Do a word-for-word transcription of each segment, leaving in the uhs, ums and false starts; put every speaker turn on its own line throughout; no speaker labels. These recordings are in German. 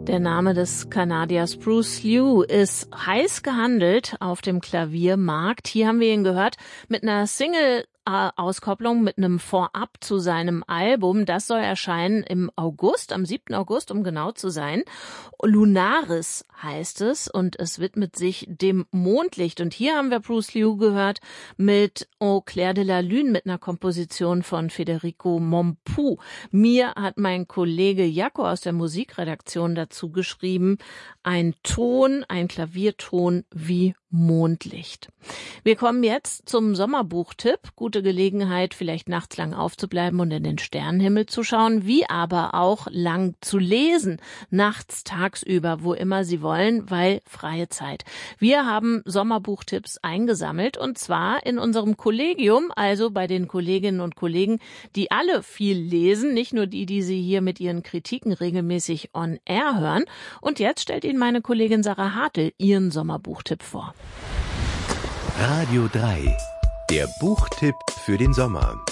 Der Name des Kanadiers Bruce Liu ist heiß gehandelt auf dem Klaviermarkt. Hier haben wir ihn gehört mit einer Single Auskopplung mit einem Vorab zu seinem Album. Das soll erscheinen im August, am siebten August, um genau zu sein. Lunaris heißt es und es widmet sich dem Mondlicht. Und hier haben wir Bruce Liu gehört mit Au clair de la lune, mit einer Komposition von Federico Mompou. Mir hat mein Kollege Jaco aus der Musikredaktion dazu geschrieben, ein Ton, ein Klavierton wie Mondlicht. Wir kommen jetzt zum Sommerbuchtipp. Gute Gelegenheit, vielleicht nachts lang aufzubleiben und in den Sternenhimmel zu schauen, wie aber auch lang zu lesen, nachts, tagsüber, wo immer Sie wollen, weil freie Zeit. Wir haben Sommerbuchtipps eingesammelt und zwar in unserem Kollegium, also bei den Kolleginnen und Kollegen, die alle viel lesen, nicht nur die, die Sie hier mit ihren Kritiken regelmäßig on air hören. Und jetzt stellt Ihnen meine Kollegin Sarah Hartl ihren Sommerbuchtipp vor.
Radio drei, der Buchtipp für den Sommer.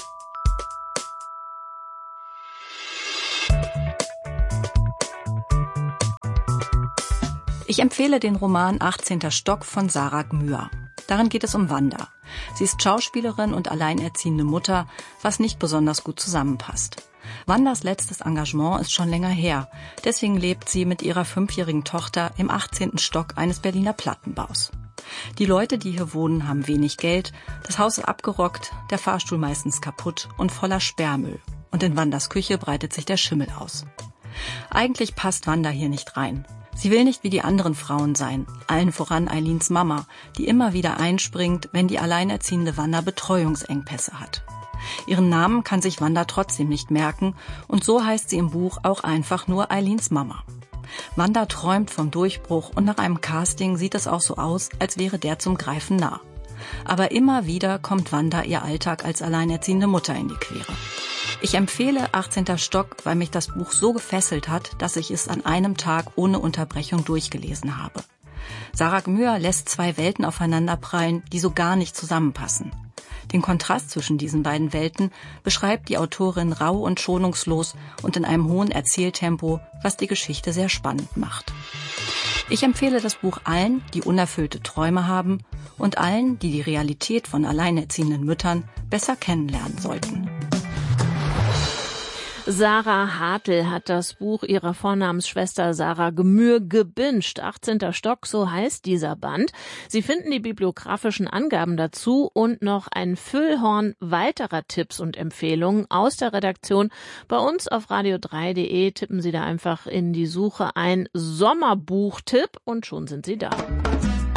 Ich empfehle den Roman achtzehnter Stock von Sarah Gmür. Darin geht es um Wanda. Sie ist Schauspielerin und alleinerziehende Mutter, was nicht besonders gut zusammenpasst. Wandas letztes Engagement ist schon länger her. Deswegen lebt sie mit ihrer fünfjährigen Tochter im achtzehnten Stock eines Berliner Plattenbaus. Die Leute, die hier wohnen, haben wenig Geld, das Haus ist abgerockt, der Fahrstuhl meistens kaputt und voller Sperrmüll. Und in Wandas Küche breitet sich der Schimmel aus. Eigentlich passt Wanda hier nicht rein. Sie will nicht wie die anderen Frauen sein, allen voran Eileens Mama, die immer wieder einspringt, wenn die alleinerziehende Wanda Betreuungsengpässe hat. Ihren Namen kann sich Wanda trotzdem nicht merken und so heißt sie im Buch auch einfach nur Eileens Mama. Wanda träumt vom Durchbruch und nach einem Casting sieht es auch so aus, als wäre der zum Greifen nah. Aber immer wieder kommt Wanda ihr Alltag als alleinerziehende Mutter in die Quere. Ich empfehle achtzehnter Stock, weil mich das Buch so gefesselt hat, dass ich es an einem Tag ohne Unterbrechung durchgelesen habe. Sarah Gmür lässt zwei Welten aufeinanderprallen, die so gar nicht zusammenpassen. Den Kontrast zwischen diesen beiden Welten beschreibt die Autorin rau und schonungslos und in einem hohen Erzähltempo, was die Geschichte sehr spannend macht. Ich empfehle das Buch allen, die unerfüllte Träume haben und allen, die die Realität von alleinerziehenden Müttern besser kennenlernen sollten.
Sarah Hartl hat das Buch ihrer Vornamensschwester Sarah Gmür gebinged. achtzehnter Stock, so heißt dieser Band. Sie finden die bibliografischen Angaben dazu und noch ein Füllhorn weiterer Tipps und Empfehlungen aus der Redaktion. Bei uns auf radio drei punkt de tippen Sie da einfach in die Suche ein Sommerbuchtipp und schon sind Sie da.